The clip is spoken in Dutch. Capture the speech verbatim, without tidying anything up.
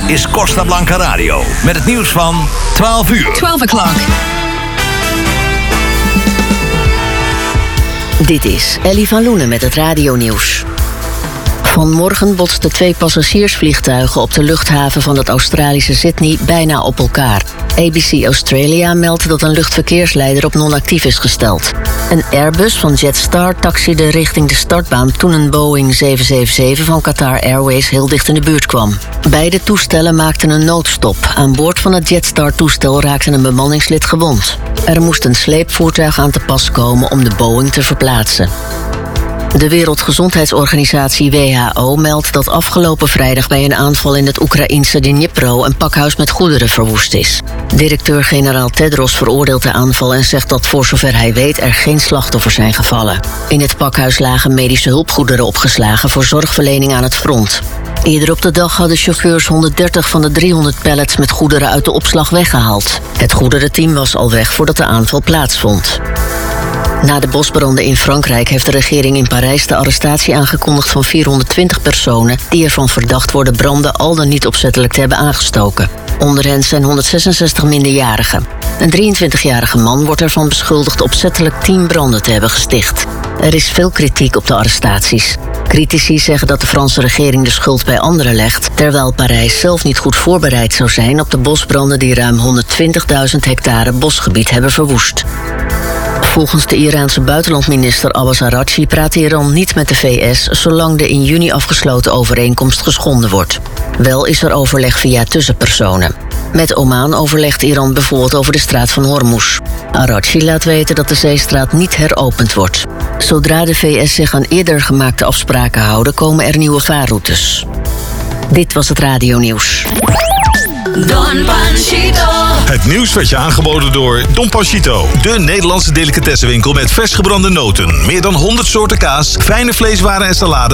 is Costa Blanca Radio. Met het nieuws van twaalf uur. twaalf o'clock. Dit is Ellie van Loenen met het radionieuws. Vanmorgen botsten twee passagiersvliegtuigen op de luchthaven van het Australische Sydney bijna op elkaar. A B C Australia meldt dat een luchtverkeersleider op non-actief is gesteld. Een Airbus van Jetstar taxiede richting de startbaan toen een Boeing zeven zeven zeven van Qatar Airways heel dicht in de buurt kwam. Beide toestellen maakten een noodstop. Aan boord van het Jetstar-toestel raakte een bemanningslid gewond. Er moest een sleepvoertuig aan te pas komen om de Boeing te verplaatsen. De Wereldgezondheidsorganisatie W H O meldt dat afgelopen vrijdag bij een aanval in het Oekraïnse Dnipro een pakhuis met goederen verwoest is. Directeur-generaal Tedros veroordeelt de aanval en zegt dat voor zover hij weet er geen slachtoffers zijn gevallen. In het pakhuis lagen medische hulpgoederen opgeslagen voor zorgverlening aan het front. Eerder op de dag hadden chauffeurs honderddertig van de driehonderd pallets met goederen uit de opslag weggehaald. Het goederenteam was al weg voordat de aanval plaatsvond. Na de bosbranden in Frankrijk heeft de regering in Parijs de arrestatie aangekondigd van vierhonderdtwintig personen die ervan verdacht worden branden al dan niet opzettelijk te hebben aangestoken. Onder hen zijn honderdzesenzestig minderjarigen. Een drieëntwintigjarige man wordt ervan beschuldigd opzettelijk tien branden te hebben gesticht. Er is veel kritiek op de arrestaties. Critici zeggen dat de Franse regering de schuld bij anderen legt, terwijl Parijs zelf niet goed voorbereid zou zijn op de bosbranden die ruim honderdtwintigduizend hectare bosgebied hebben verwoest. Volgens de Iraanse buitenlandminister Abbas Araghchi praat Iran niet met de V S zolang de in juni afgesloten overeenkomst geschonden wordt. Wel is er overleg via tussenpersonen. Met Oman overlegt Iran bijvoorbeeld over de straat van Hormuz. Araghchi laat weten dat de zeestraat niet heropend wordt. Zodra de V S zich aan eerder gemaakte afspraken houden, komen er nieuwe vaarroutes. Dit was het radionieuws. Don Panchito. Het nieuws werd je aangeboden door Don Panchito. De Nederlandse delicatessenwinkel met vers gebrande noten. Meer dan honderd soorten kaas, fijne vleeswaren en salade.